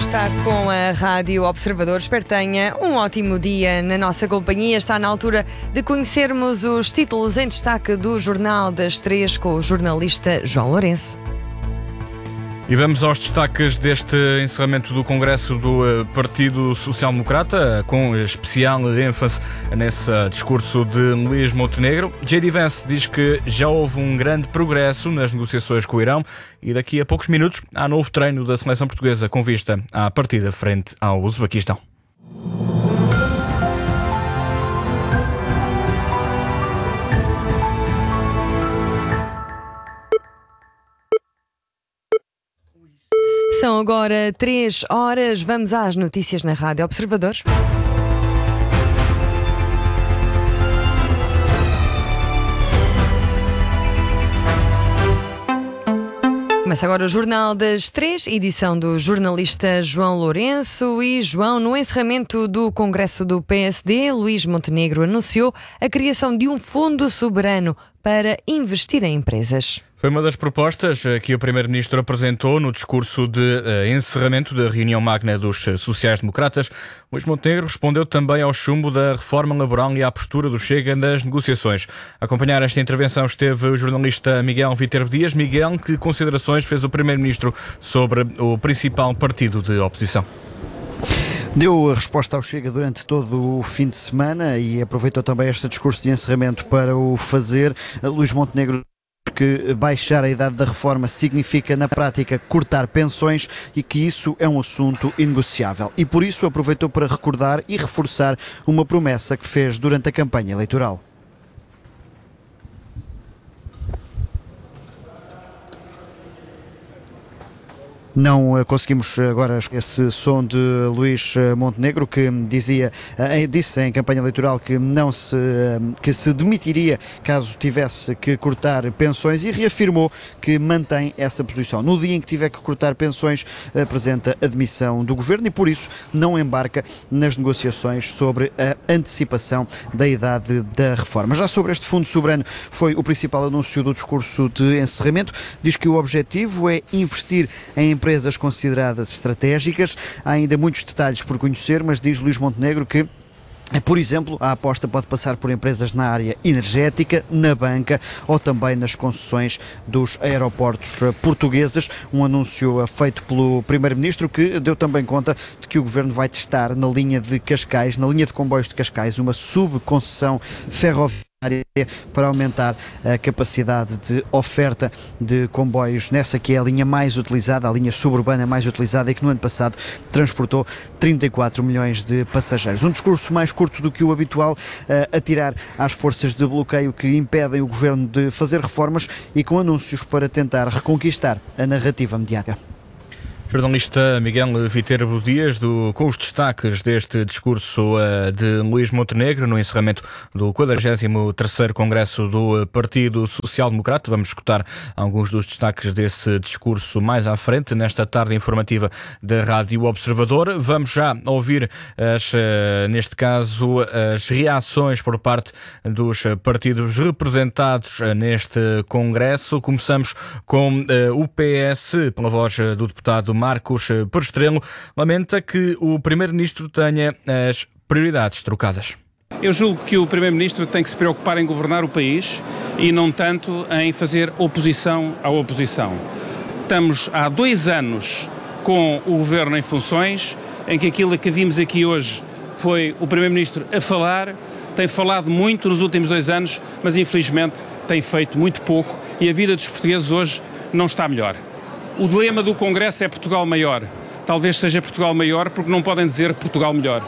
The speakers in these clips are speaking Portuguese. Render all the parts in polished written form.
Está com a Rádio Observador. Espero que tenha um ótimo dia na nossa companhia. Está na altura de conhecermos os títulos em destaque do Jornal das 3 com o jornalista João Lourenço. E vamos aos destaques deste encerramento do Congresso do Partido Social Democrata, com especial ênfase nesse discurso de Luís Montenegro. J.D. Vance diz que já houve um grande progresso nas negociações com o Irão e daqui a poucos minutos há novo treino da seleção portuguesa com vista à partida frente ao Uzbequistão. São agora 3 horas. Vamos às notícias na Rádio Observador. Começa agora o Jornal das 3, edição do jornalista João Lourenço. E João, no encerramento do Congresso do PSD, Luís Montenegro anunciou a criação de um fundo soberano para investir em empresas. Foi uma das propostas que o Primeiro-Ministro apresentou no discurso de encerramento da reunião magna dos sociais-democratas. Luís Montenegro respondeu também ao chumbo da reforma laboral e à postura do Chega nas negociações. A acompanhar esta intervenção esteve o jornalista Miguel Viterbo Dias. Miguel, que considerações fez o Primeiro-Ministro sobre o principal partido de oposição? Deu a resposta ao Chega durante todo o fim de semana e aproveitou também este discurso de encerramento para o fazer. Luís Montenegro que baixar a idade da reforma significa, na prática, cortar pensões e que isso é um assunto inegociável. E por isso aproveitou para recordar e reforçar uma promessa que fez durante a campanha eleitoral. Não conseguimos agora esse som de Luís Montenegro, que disse em campanha eleitoral que se demitiria caso tivesse que cortar pensões e reafirmou que mantém essa posição. No dia em que tiver que cortar pensões, apresenta a demissão do governo e por isso não embarca nas negociações sobre a antecipação da idade da reforma. Já sobre este fundo soberano, foi o principal anúncio do discurso de encerramento. Diz que o objetivo é investir em empresas consideradas estratégicas. Há ainda muitos detalhes por conhecer, mas diz Luís Montenegro que, por exemplo, a aposta pode passar por empresas na área energética, na banca ou também nas concessões dos aeroportos portugueses. Um anúncio feito pelo Primeiro-Ministro que deu também conta de que o Governo vai testar na linha de Cascais, na linha de comboios de Cascais, uma subconcessão ferroviária para aumentar a capacidade de oferta de comboios nessa que é a linha mais utilizada, a linha suburbana mais utilizada e que no ano passado transportou 34 milhões de passageiros. Um discurso mais curto do que o habitual, a tirar às forças de bloqueio que impedem o Governo de fazer reformas e com anúncios para tentar reconquistar a narrativa mediática. Jornalista Miguel Viterbo Dias, com os destaques deste discurso de Luís Montenegro no encerramento do 43º Congresso do Partido Social Democrata. Vamos escutar alguns dos destaques desse discurso mais à frente, nesta tarde informativa da Rádio Observador. Vamos já ouvir, neste caso, as reações por parte dos partidos representados neste Congresso. Começamos com o PS, pela voz do deputado Marcos Perestrelo, lamenta que o Primeiro-Ministro tenha as prioridades trocadas. Eu julgo que o Primeiro-Ministro tem que se preocupar em governar o país e não tanto em fazer oposição à oposição. Estamos há 2 anos com o Governo em funções, em que aquilo que vimos aqui hoje foi o Primeiro-Ministro a falar, tem falado muito nos últimos 2 anos, mas infelizmente tem feito muito pouco e a vida dos portugueses hoje não está melhor. O dilema do Congresso é Portugal maior. Talvez seja Portugal maior porque não podem dizer Portugal melhor.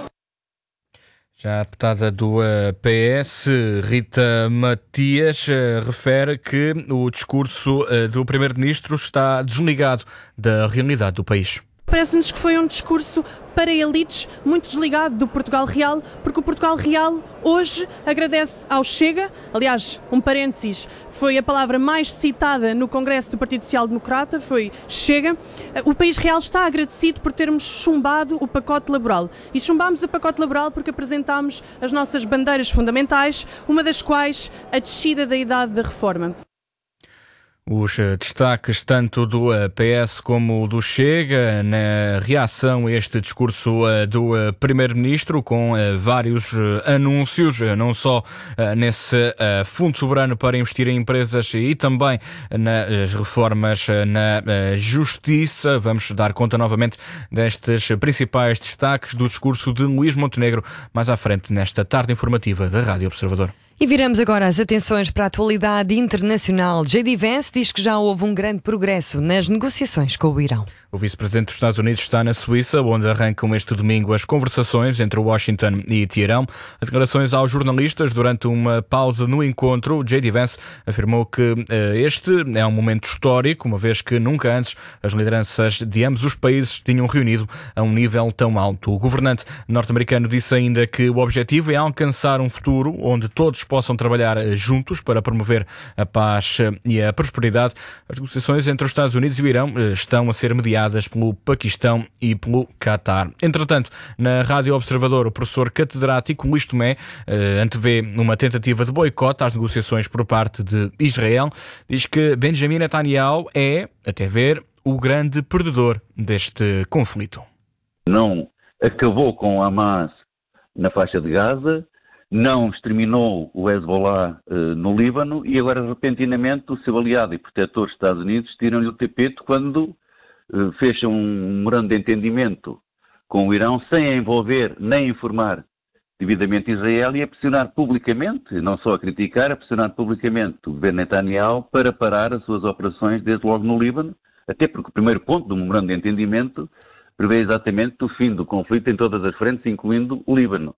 Já a deputada do PS, Rita Matias, refere que o discurso do Primeiro-Ministro está desligado da realidade do país. Parece-nos que foi um discurso para elites, muito desligado do Portugal Real, porque o Portugal Real hoje agradece ao Chega, aliás, um parênteses, foi a palavra mais citada no Congresso do Partido Social Democrata, foi Chega. O país real está agradecido por termos chumbado o pacote laboral. E chumbámos o pacote laboral porque apresentámos as nossas bandeiras fundamentais, uma das quais a descida da idade da reforma. Os destaques tanto do PS como do Chega na reação a este discurso do Primeiro-Ministro, com vários anúncios, não só nesse Fundo Soberano para investir em empresas e também nas reformas na Justiça. Vamos dar conta novamente destes principais destaques do discurso de Luís Montenegro mais à frente nesta tarde informativa da Rádio Observador. E viramos agora as atenções para a atualidade internacional. J.D. Vance diz que já houve um grande progresso nas negociações com o Irão. O vice-presidente dos Estados Unidos está na Suíça, onde arrancam este domingo as conversações entre Washington e Teherão. As declarações aos jornalistas durante uma pausa no encontro, J.D. Vance afirmou que este é um momento histórico, uma vez que nunca antes as lideranças de ambos os países tinham reunido a um nível tão alto. O governante norte-americano disse ainda que o objetivo é alcançar um futuro onde todos possam trabalhar juntos para promover a paz e a prosperidade. As negociações entre os Estados Unidos e o Irão estão a ser mediadas pelo Paquistão e pelo Qatar. Entretanto, na Rádio Observador, o professor catedrático Luís Tomé antevê uma tentativa de boicote às negociações por parte de Israel. Diz que Benjamin Netanyahu é, até ver, o grande perdedor deste conflito. Não acabou com Hamas na faixa de Gaza, não exterminou o Hezbollah no Líbano e agora, repentinamente, o seu aliado e protetor dos Estados Unidos tiram-lhe o tapete quando fecha um memorando de entendimento com o Irão sem envolver nem informar devidamente Israel e a pressionar publicamente, não só a criticar, a pressionar publicamente o governo Netanyahu para parar as suas operações desde logo no Líbano, até porque o primeiro ponto do memorando de entendimento prevê exatamente o fim do conflito em todas as frentes, incluindo o Líbano.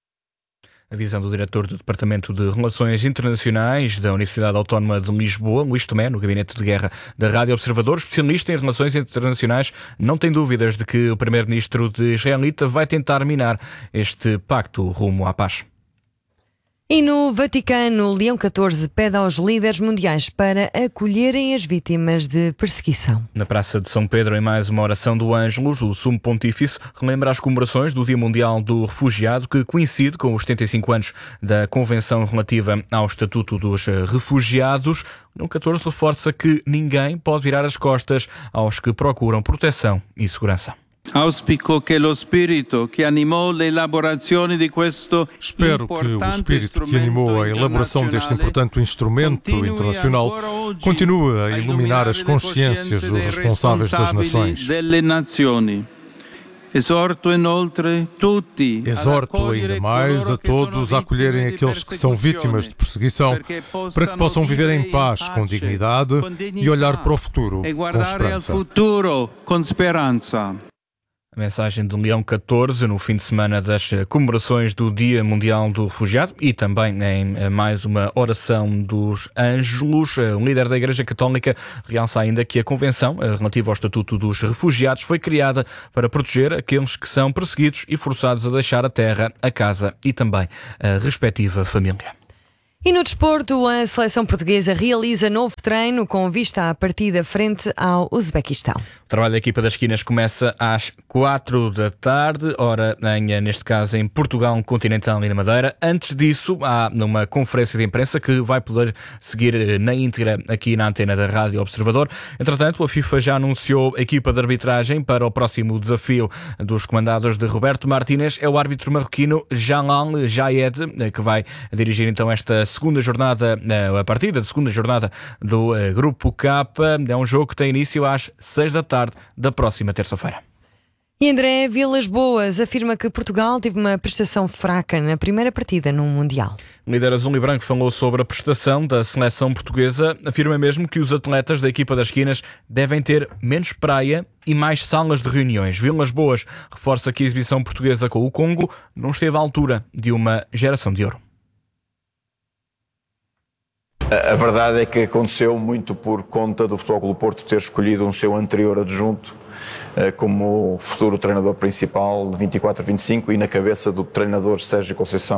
A visão do diretor do Departamento de Relações Internacionais da Universidade Autónoma de Lisboa, Luís Tomé, no Gabinete de Guerra da Rádio Observador, especialista em relações internacionais, não tem dúvidas de que o primeiro-ministro israelita vai tentar minar este pacto rumo à paz. E no Vaticano, Leão XIV pede aos líderes mundiais para acolherem as vítimas de perseguição. Na Praça de São Pedro, em mais uma oração do Ângelus, o Sumo Pontífice relembra as comemorações do Dia Mundial do Refugiado, que coincide com os 75 anos da Convenção relativa ao Estatuto dos Refugiados. Leão XIV reforça que ninguém pode virar as costas aos que procuram proteção e segurança. Auspico che lo spirito che animò l'elaborazione di questo Espero que o espírito que animou a elaboração deste importante instrumento internacional continue a iluminar as consciências dos responsáveis das nações. Exorto ainda mais a todos a acolherem aqueles que são vítimas de perseguição, para que possam viver em paz, com dignidade e olhar para o futuro com esperança. A mensagem de Leão XIV no fim de semana das comemorações do Dia Mundial do Refugiado e também em mais uma oração dos Ângelos. O líder da Igreja Católica realça ainda que a Convenção relativa ao Estatuto dos Refugiados foi criada para proteger aqueles que são perseguidos e forçados a deixar a terra, a casa e também a respectiva família. E no desporto, a seleção portuguesa realiza novo treino com vista à partida frente ao Uzbequistão. O trabalho da equipa das esquinas começa às 4 da tarde, hora neste caso em Portugal Continental e na Madeira. Antes disso, há uma conferência de imprensa que vai poder seguir na íntegra aqui na antena da Rádio Observador. Entretanto, a FIFA já anunciou a equipa de arbitragem para o próximo desafio dos comandados de Roberto Martínez. É o árbitro marroquino Jalal Jayed, que vai dirigir então esta segunda jornada, a partida da segunda jornada do Grupo K. É um jogo que tem início às 6 da tarde da próxima terça-feira. E André Vilas Boas afirma que Portugal teve uma prestação fraca na primeira partida no Mundial. O líder azul e branco falou sobre a prestação da seleção portuguesa. Afirma mesmo que os atletas da equipa das esquinas devem ter menos praia e mais salas de reuniões. Vilas Boas reforça que a exibição portuguesa com o Congo não esteve à altura de uma geração de ouro. A verdade é que aconteceu muito por conta do Futebol Clube do Porto ter escolhido um seu anterior adjunto como futuro treinador principal de 24-25 e na cabeça do treinador Sérgio Conceição.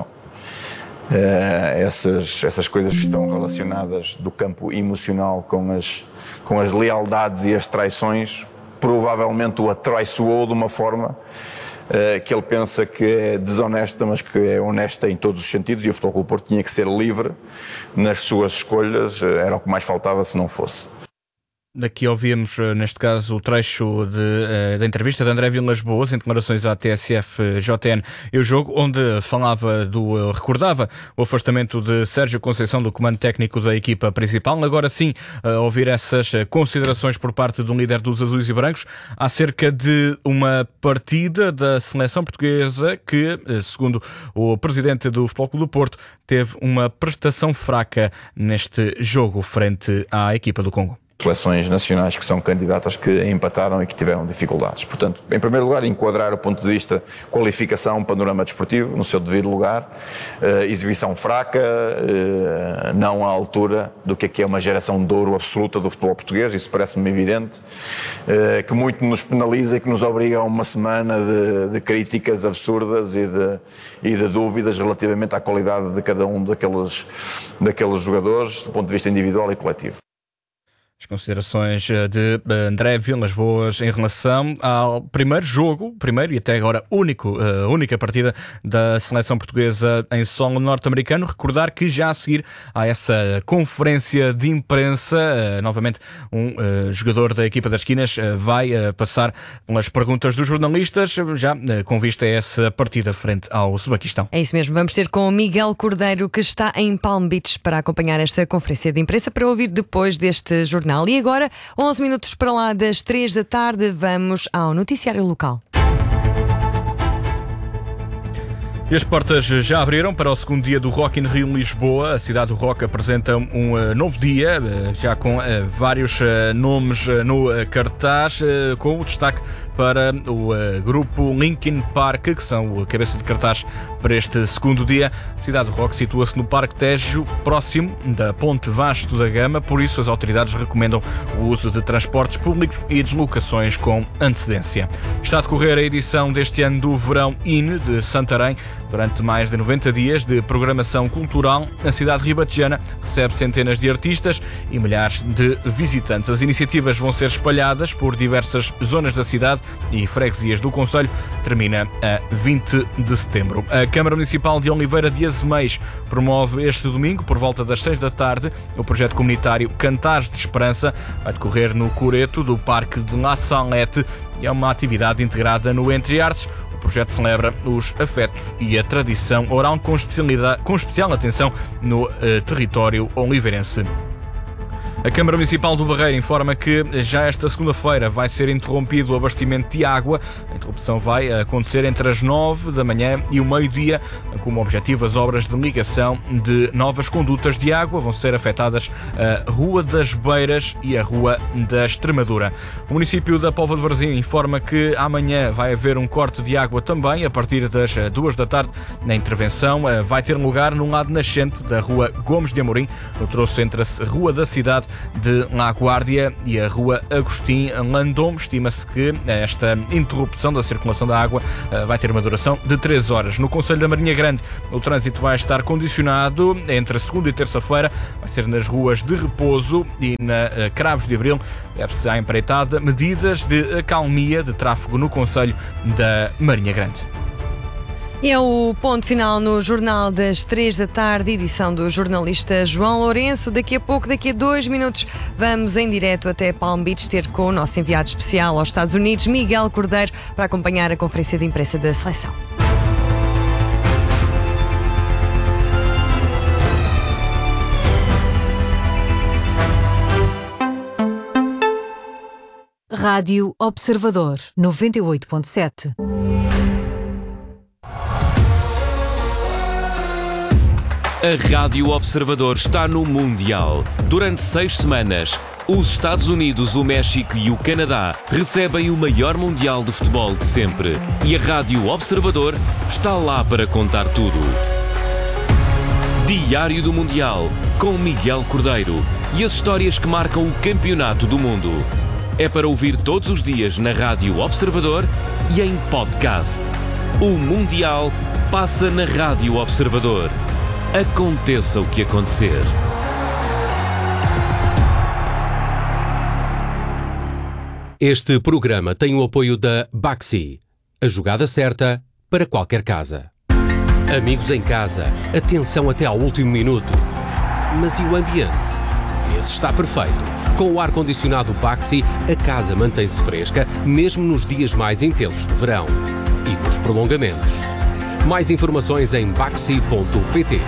Essas coisas estão relacionadas do campo emocional com as lealdades e as traições. Provavelmente o atraiçoou de uma forma que ele pensa que é desonesta, mas que é honesta em todos os sentidos, e o Futebol Clube do Porto tinha que ser livre nas suas escolhas, era o que mais faltava se não fosse. Daqui ouvimos, neste caso, o trecho da entrevista de André Vilas Boas em declarações à TSF-JN e o jogo, onde recordava o afastamento de Sérgio Conceição do comando técnico da equipa principal. Agora sim, ouvir essas considerações por parte do líder dos azuis e brancos acerca de uma partida da seleção portuguesa que, segundo o presidente do Futebol Clube do Porto, teve uma prestação fraca neste jogo frente à equipa do Congo. Seleções nacionais que são candidatas que empataram e que tiveram dificuldades. Portanto, em primeiro lugar, enquadrar o ponto de vista qualificação, panorama desportivo, no seu devido lugar, exibição fraca, não à altura do que é uma geração de ouro absoluta do futebol português, isso parece-me evidente, que muito nos penaliza e que nos obriga a uma semana de críticas absurdas e de dúvidas relativamente à qualidade de cada um daqueles jogadores, do ponto de vista individual e coletivo. As considerações de André Vilas Boas em relação ao primeiro e até agora única partida da seleção portuguesa em solo norte-americano. Recordar que já a seguir a essa conferência de imprensa, novamente um jogador da equipa das esquinas vai passar pelas perguntas dos jornalistas, já com vista a essa partida frente ao Uzbequistão. É isso mesmo, vamos ter com o Miguel Cordeiro, que está em Palm Beach para acompanhar esta conferência de imprensa, para ouvir depois deste jornal. E agora, 11 minutos para lá das 3 da tarde, vamos ao noticiário local. E as portas já abriram para o segundo dia do Rock in Rio Lisboa. A cidade do rock apresenta um novo dia, já com vários nomes no cartaz, com o destaque para o grupo Linkin Park, que são a cabeça de cartaz para este segundo dia. A cidade do rock situa-se no Parque Tejo, próximo da Ponte Vasco da Gama, por isso as autoridades recomendam o uso de transportes públicos e deslocações com antecedência. Está a decorrer a edição deste ano do Verão IN de Santarém. Durante mais de 90 dias de programação cultural, a cidade ribatejana recebe centenas de artistas e milhares de visitantes. As iniciativas vão ser espalhadas por diversas zonas da cidade e freguesias do concelho. Termina a 20 de setembro. A Câmara Municipal de Oliveira de Azeméis promove este domingo, por volta das 6 da tarde, o projeto comunitário Cantares de Esperança. Vai decorrer no Coreto do Parque de La Salette e é uma atividade integrada no Entre Artes. O projeto celebra os afetos e a tradição oral com especial atenção no território oliveirense. A Câmara Municipal do Barreiro informa que já esta segunda-feira vai ser interrompido o abastecimento de água. A interrupção vai acontecer entre as 9 da manhã e o meio-dia, como objetivo as obras de ligação de novas condutas de água. Vão ser afetadas a Rua das Beiras e a Rua da Extremadura. O município da Póvoa de Varzim informa que amanhã vai haver um corte de água também, a partir das 2 da tarde. Na intervenção vai ter lugar no lado nascente da Rua Gomes de Amorim, no troço entre a Rua da Cidade de La Guardia e a Rua Agostim Landome. Estima-se que esta interrupção da circulação da água vai ter uma duração de 3 horas. No concelho da Marinha Grande, o trânsito vai estar condicionado entre a segunda e terça-feira. Vai ser nas ruas de Repouso e na Cravos de Abril. Deve-se à empreitada medidas de acalmia de tráfego no concelho da Marinha Grande. E é o ponto final no Jornal das 3 da tarde, edição do jornalista João Lourenço. Daqui a 2 minutos vamos em direto até Palm Beach ter com o nosso enviado especial aos Estados Unidos, Miguel Cordeiro, para acompanhar a conferência de imprensa da seleção. Rádio Observador 98.7. A Rádio Observador está no Mundial. Durante 6 semanas, os Estados Unidos, o México e o Canadá recebem o maior Mundial de futebol de sempre. E a Rádio Observador está lá para contar tudo. Diário do Mundial, com Miguel Cordeiro. E as histórias que marcam o campeonato do mundo. É para ouvir todos os dias na Rádio Observador e em podcast. O Mundial passa na Rádio Observador. Aconteça o que acontecer. Este programa tem o apoio da Baxi, a jogada certa para qualquer casa. Amigos em casa, atenção até ao último minuto. Mas e o ambiente? Esse está perfeito. Com o ar-condicionado Baxi, a casa mantém-se fresca, mesmo nos dias mais intensos de verão e nos prolongamentos. Mais informações em baxi.pt.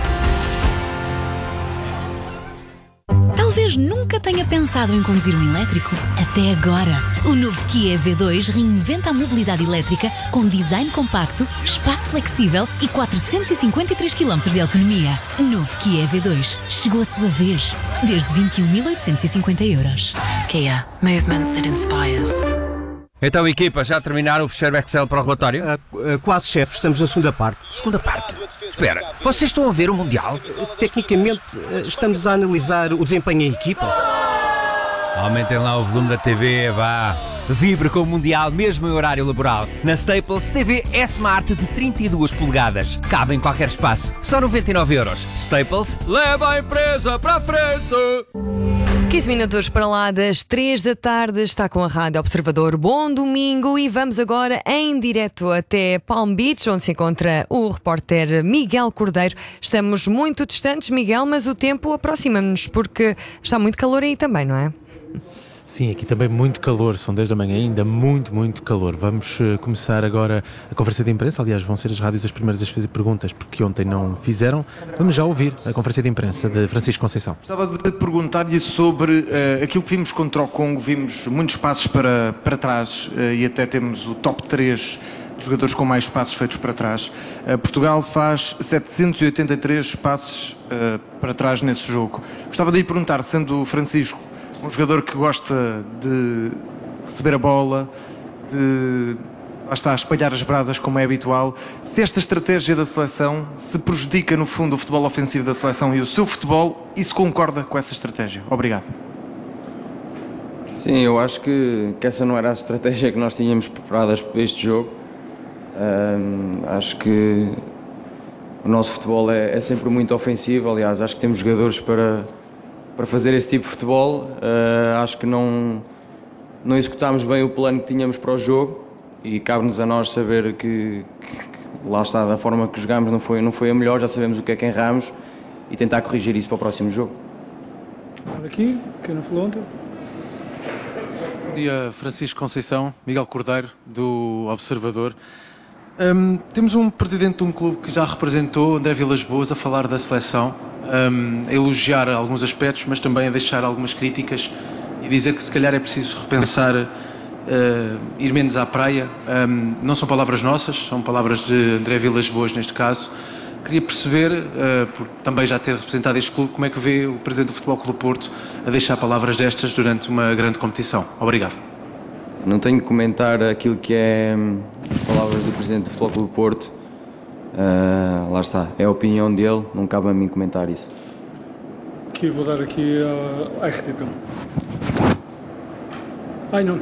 Talvez nunca tenha pensado em conduzir um elétrico. Até agora. O novo Kia EV2 reinventa a mobilidade elétrica com design compacto, espaço flexível e 453 km de autonomia. Novo Kia EV2. Chegou a sua vez. Desde 21.850 €. Kia. Movement that inspires. Então, equipa, já terminaram o fecheiro Excel para o relatório? Quase, chefe. Estamos na segunda parte. Segunda parte? Espera, vocês estão a ver o Mundial? Tecnicamente, estamos a analisar o desempenho em equipa. Aumentem lá o volume da TV, vá. Vibre com o Mundial, mesmo em horário laboral. Na Staples, TV S-Smart de 32 polegadas. Cabe em qualquer espaço. Só 99 €. Staples, leva a empresa para a frente! 15 minutos para lá das 3 da tarde, está com a Rádio Observador. Bom domingo e vamos agora em direto até Palm Beach, onde se encontra o repórter Miguel Cordeiro. Estamos muito distantes, Miguel, mas o tempo aproxima-nos porque está muito calor aí também, não é? Sim, aqui também muito calor, são 10 da manhã ainda, muito calor. Vamos começar agora a conferência de imprensa, aliás vão ser as rádios as primeiras a fazer perguntas porque ontem não fizeram. Vamos já ouvir a conferência de imprensa de Francisco Conceição. Gostava de perguntar-lhe sobre aquilo que vimos contra o Congo, vimos muitos passos para trás e até temos o top 3 de jogadores com mais passos feitos para trás. Portugal faz 783 passos para trás nesse jogo. Gostava de lhe perguntar, sendo o Francisco um jogador que gosta de receber a bola, de lá está, espalhar as brasas como é habitual, se esta estratégia da seleção se prejudica no fundo o futebol ofensivo da seleção e o seu futebol, e se concorda com essa estratégia? Obrigado. Sim, eu acho que essa não era a estratégia que nós tínhamos preparadas para este jogo. Acho que o nosso futebol é sempre muito ofensivo, aliás, acho que temos jogadores para fazer esse tipo de futebol. Acho que não executámos bem o plano que tínhamos para o jogo e cabe-nos a nós saber que lá está, da forma que jogámos não foi a melhor, já sabemos o que é que erramos e tentar corrigir isso para o próximo jogo. Aqui, que não falou ontem. Bom dia, Francisco Conceição, Miguel Cordeiro, do Observador. Temos um presidente de um clube que já representou, André Vilas Boas, a falar da seleção, a elogiar alguns aspectos, mas também a deixar algumas críticas e dizer que se calhar é preciso repensar ir menos à praia. Não são palavras nossas, são palavras de André Vilas Boas neste caso. Queria perceber, por também já ter representado este clube, como é que vê o presidente do Futebol Clube do Porto a deixar palavras destas durante uma grande competição. Obrigado. Não tenho que comentar aquilo que é as palavras do presidente do Futebol Clube do Porto. Lá está, é a opinião dele, não cabe a mim comentar isso. Aqui vou dar aqui a RTP. Ai não.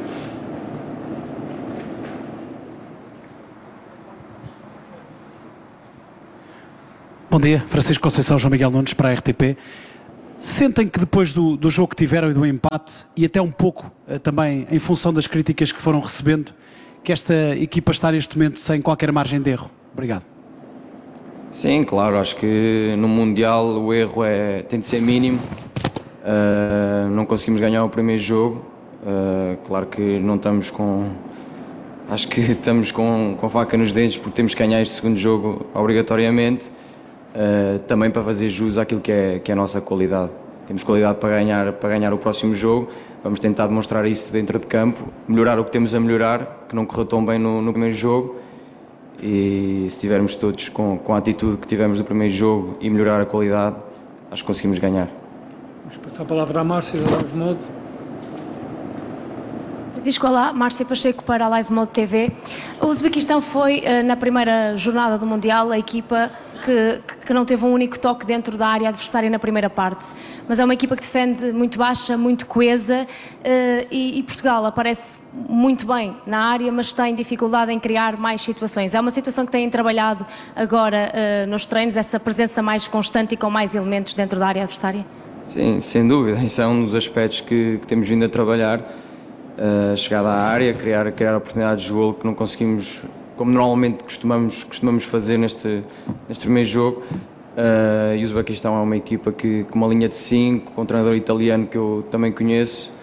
Bom dia, Francisco Conceição, João Miguel Nunes para a RTP. Sentem que depois do jogo que tiveram e do empate, e até um pouco também em função das críticas que foram recebendo, que esta equipa está neste momento sem qualquer margem de erro? Obrigado. Sim, claro, acho que no Mundial o erro tem de ser mínimo. Não conseguimos ganhar o primeiro jogo. Claro que não estamos com... Acho que estamos com faca nos dentes porque temos que ganhar este segundo jogo obrigatoriamente. Também para fazer jus àquilo que é a nossa qualidade. Temos qualidade para ganhar o próximo jogo. Vamos tentar demonstrar isso dentro de campo, melhorar o que temos a melhorar, que não correu tão bem no primeiro jogo. E se estivermos todos com a atitude que tivemos no primeiro jogo e melhorar a qualidade, acho que conseguimos ganhar. Vamos passar a palavra à Márcia da Live Mode. Francisco, olá, Márcia Pacheco para a Live Mode TV. O Uzbequistão foi, na primeira jornada do Mundial, a equipa que não teve um único toque dentro da área adversária na primeira parte. Mas é uma equipa que defende muito baixa, muito coesa e Portugal aparece muito bem na área, mas tem dificuldade em criar mais situações. É uma situação que têm trabalhado agora nos treinos, essa presença mais constante e com mais elementos dentro da área adversária? Sim, sem dúvida. Isso é um dos aspectos que temos vindo a trabalhar. Chegada à área, criar oportunidades de golo que não conseguimos, como normalmente costumamos fazer neste primeiro jogo. E o Uzbequistão é uma equipa com uma linha de 5, com um treinador italiano que eu também conheço,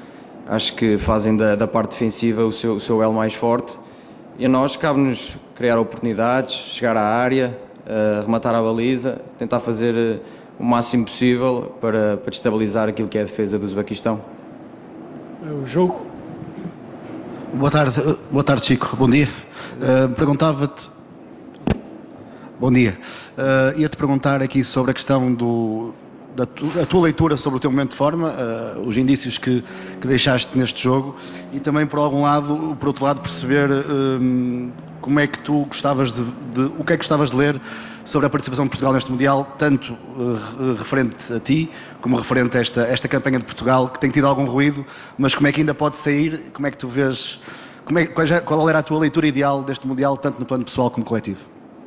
acho que fazem da parte defensiva o seu elo mais forte. E a nós cabe-nos criar oportunidades, chegar à área, rematar a baliza, tentar fazer o máximo possível para destabilizar aquilo que é a defesa do Uzbequistão. O jogo. Boa tarde Chico, bom dia. Perguntava-te... Bom dia. Ia-te perguntar aqui sobre a questão da tua leitura sobre o teu momento de forma, os indícios que deixaste neste jogo e também por outro lado perceber como é que tu gostavas o que é que gostavas de ler sobre a participação de Portugal neste Mundial, tanto referente a ti como referente a esta campanha de Portugal que tem tido algum ruído, mas como é que ainda pode sair, como é que tu vês, qual era a tua leitura ideal deste Mundial, tanto no plano pessoal como coletivo?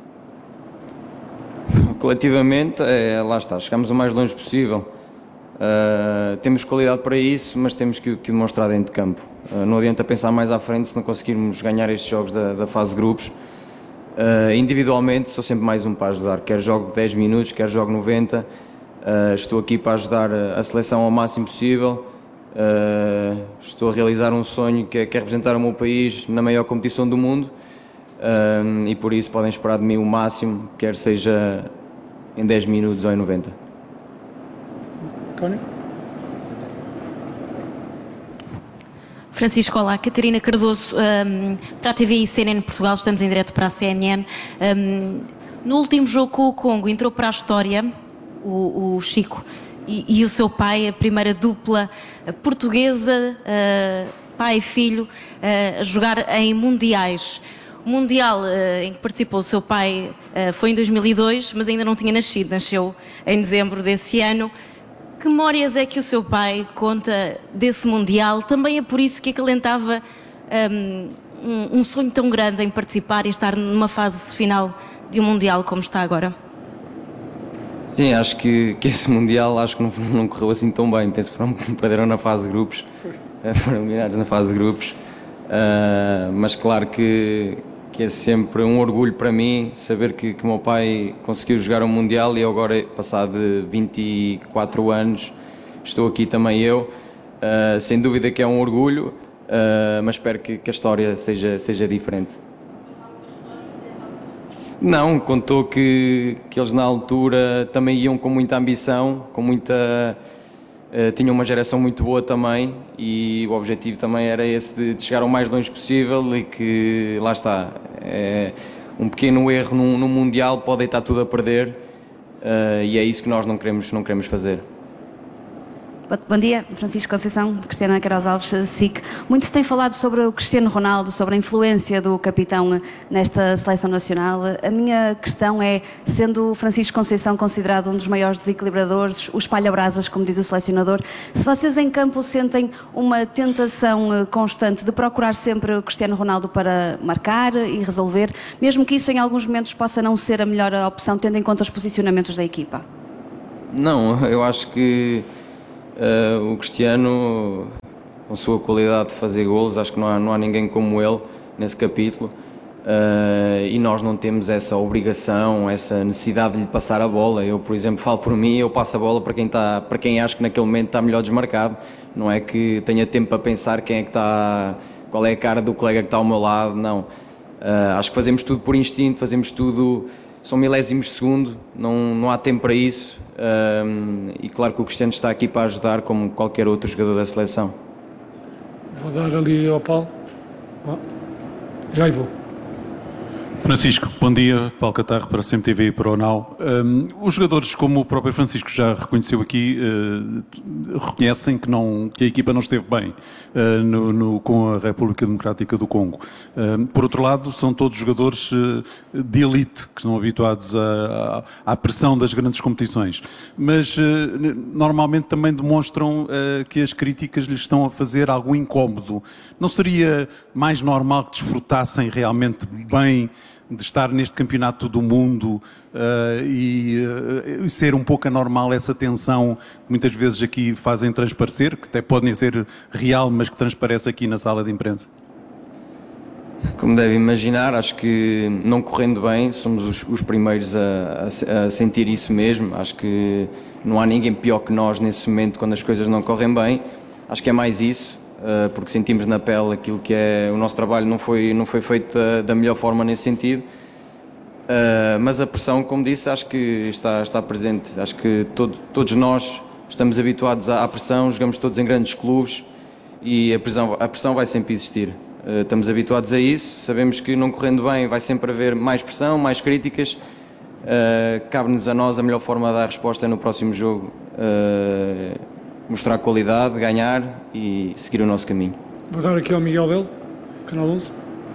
Coletivamente, lá está, chegamos o mais longe possível. Temos qualidade para isso, mas temos que demonstrar dentro de campo. Não adianta pensar mais à frente se não conseguirmos ganhar estes jogos da fase de grupos. Individualmente, sou sempre mais um para ajudar. Quer jogo 10 minutos, quer jogo 90. Estou aqui para ajudar a seleção ao máximo possível. Estou a realizar um sonho que é representar o meu país na maior competição do mundo. E por isso podem esperar de mim o máximo, quer seja em 10 minutos ou em 90. António? Francisco, olá. Catarina Cardoso, para a TV e CNN Portugal, estamos em direto para a CNN. No último jogo com o Congo entrou para a história o Chico e o seu pai, a primeira dupla portuguesa, pai e filho, a jogar em mundiais. O Mundial em que participou o seu pai foi em 2002, mas ainda não tinha nascido, nasceu em dezembro desse ano. Que memórias é que o seu pai conta desse Mundial? Também é por isso que acalentava um sonho tão grande em participar e estar numa fase final de um Mundial como está agora? Sim, acho que esse Mundial não correu assim tão bem. Penso que perderam na fase de grupos, foram eliminados na fase de grupos. Mas claro que é sempre um orgulho para mim saber que o meu pai conseguiu jogar um Mundial e agora, passado 24 anos, estou aqui também eu. Sem dúvida que é um orgulho, mas espero que a história seja diferente. Não, contou que eles na altura também iam com muita ambição, tinham uma geração muito boa também e o objetivo também era esse de chegar o mais longe possível e que, lá está, um pequeno erro no Mundial pode deitar tudo a perder e é isso que nós não queremos fazer. Bom dia, Francisco Conceição, Cristiana Queiroz Alves, SIC. Muito se tem falado sobre o Cristiano Ronaldo, sobre a influência do capitão nesta seleção nacional. A minha questão é, sendo o Francisco Conceição considerado um dos maiores desequilibradores, o espalha-brasas, como diz o selecionador, se vocês em campo sentem uma tentação constante de procurar sempre o Cristiano Ronaldo para marcar e resolver, mesmo que isso em alguns momentos possa não ser a melhor opção, tendo em conta os posicionamentos da equipa? Não, eu acho que o Cristiano, com a sua qualidade de fazer golos, acho que não há ninguém como ele nesse capítulo e nós não temos essa obrigação, essa necessidade de lhe passar a bola. Eu, por exemplo, falo por mim, eu passo a bola para quem acho que naquele momento está melhor desmarcado. Não é que tenha tempo para pensar qual é a cara do colega que está ao meu lado, não. Acho que fazemos tudo por instinto, fazemos tudo, são milésimos de segundo, não há tempo para isso. E claro que o Cristiano está aqui para ajudar como qualquer outro jogador da seleção. Vou dar ali ao Paulo. Já vou. Francisco, bom dia. Paulo Catarro para a CMTV e para o Now. Os jogadores, como o próprio Francisco já reconheceu aqui, reconhecem que a equipa não esteve bem com a República Democrática do Congo. Por outro lado, são todos jogadores de elite, que estão habituados à pressão das grandes competições. Mas normalmente também demonstram que as críticas lhes estão a fazer algo incómodo. Não seria mais normal que desfrutassem realmente bem de estar neste campeonato do mundo e ser um pouco anormal essa tensão que muitas vezes aqui fazem transparecer, que até podem ser real, mas que transparece aqui na sala de imprensa? Como deve imaginar, acho que não correndo bem, somos os primeiros a sentir isso mesmo. Acho que não há ninguém pior que nós nesse momento quando as coisas não correm bem. Acho que é mais isso. porque sentimos na pele aquilo que é o nosso trabalho, não foi feito da melhor forma nesse sentido. Mas a pressão, como disse, acho que está presente. Acho que todos nós estamos habituados à pressão, jogamos todos em grandes clubes e a pressão vai sempre existir. Estamos habituados a isso, sabemos que não correndo bem vai sempre haver mais pressão, mais críticas. Cabe-nos a nós a melhor forma de dar resposta no próximo jogo, mostrar qualidade, ganhar e seguir o nosso caminho. Vou dar aqui ao Miguel Belo, Canal 11.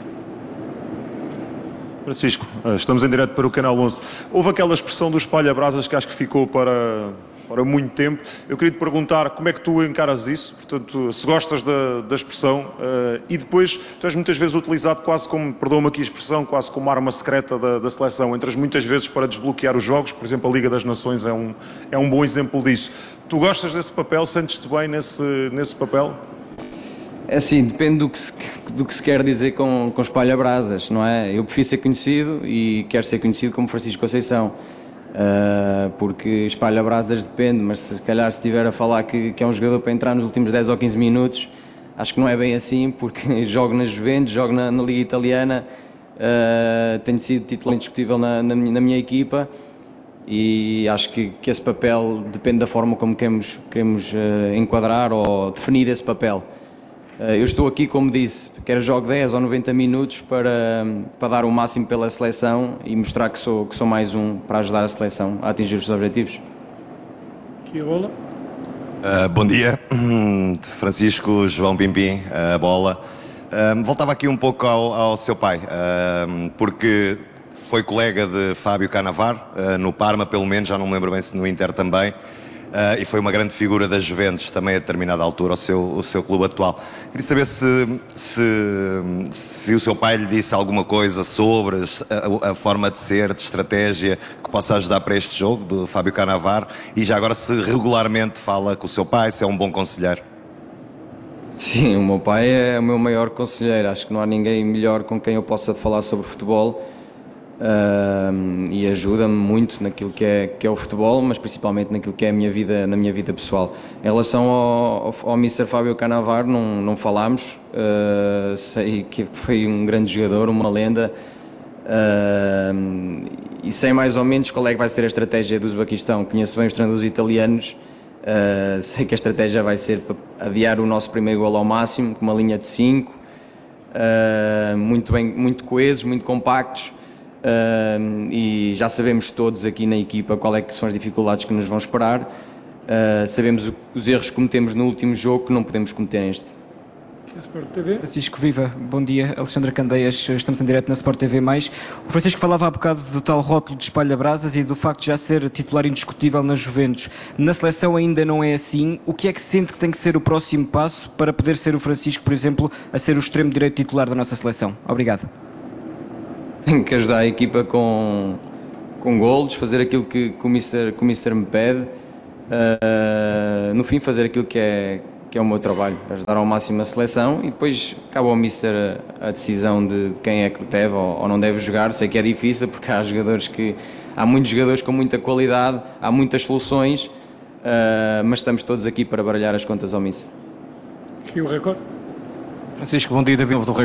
Francisco, estamos em direto para o Canal 11. Houve aquela expressão do espalha-brasas que acho que ficou para muito tempo. Eu queria te perguntar como é que tu encaras isso, portanto, se gostas da expressão, e depois tu és muitas vezes utilizado quase como, perdoa-me aqui a expressão, quase como arma secreta da seleção. Entras muitas vezes para desbloquear os jogos, por exemplo, a Liga das Nações é um bom exemplo disso. Tu gostas desse papel? Sentes-te bem nesse papel? É assim, depende do que se quer dizer com espalha-brasas, não é? Eu prefiro ser conhecido e quero ser conhecido como Francisco Conceição, porque espalha-brasas depende, mas se calhar se estiver a falar que é um jogador para entrar nos últimos 10 ou 15 minutos, acho que não é bem assim, porque jogo na Juventus, jogo na Liga Italiana, tenho sido titular indiscutível na minha equipa e acho que esse papel depende da forma como queremos enquadrar ou definir esse papel. Eu estou aqui, como disse, quer jogo 10 ou 90 minutos para dar o máximo pela seleção e mostrar que sou mais um para ajudar a seleção a atingir os seus objetivos. Aqui a bola. Bom dia, Francisco, João Pimpim, a bola. Voltava aqui um pouco ao seu pai, porque foi colega de Fábio Cannavaro, no Parma pelo menos, já não me lembro bem se no Inter também. E foi uma grande figura da Juventus, também a determinada altura, o seu clube atual. Queria saber se o seu pai lhe disse alguma coisa sobre a forma de ser, de estratégia, que possa ajudar para este jogo, do Fábio Cannavaro, e já agora se regularmente fala com o seu pai, se é um bom conselheiro. Sim, o meu pai é o meu maior conselheiro, acho que não há ninguém melhor com quem eu possa falar sobre futebol. E ajuda-me muito naquilo que é o futebol, mas principalmente naquilo que é na minha vida pessoal. Em relação ao Mr. Fábio Cannavaro, não falámos, sei que foi um grande jogador, uma lenda, e sei mais ou menos qual é que vai ser a estratégia do Uzbequistão. Conheço bem os treinadores italianos, sei que a estratégia vai ser para adiar o nosso primeiro golo ao máximo, com uma linha de 5, muito coesos, muito compactos. E já sabemos todos aqui na equipa qual é que são as dificuldades que nos vão esperar. Sabemos os erros que cometemos no último jogo que não podemos cometer neste. Sport TV. Francisco, viva, bom dia. Alexandre Candeias, estamos em direto na Sport TV+. O Francisco falava há bocado do tal rótulo de espalha-brasas e do facto de já ser titular indiscutível na Juventus. Na seleção ainda não é assim. O que é que sente que tem que ser o próximo passo para poder ser o Francisco, por exemplo, a ser o extremo direito titular da nossa seleção? Obrigado. Tenho que ajudar a equipa com golos, fazer aquilo que o Mister me pede, no fim fazer aquilo que é o meu trabalho, ajudar ao máximo a seleção e depois acaba ao Mister a decisão de quem é que deve ou não deve jogar. Sei que é difícil porque há muitos jogadores com muita qualidade, há muitas soluções, mas estamos todos aqui para baralhar as contas ao Mister. Aqui o recorde. Francisco, bom dia, David do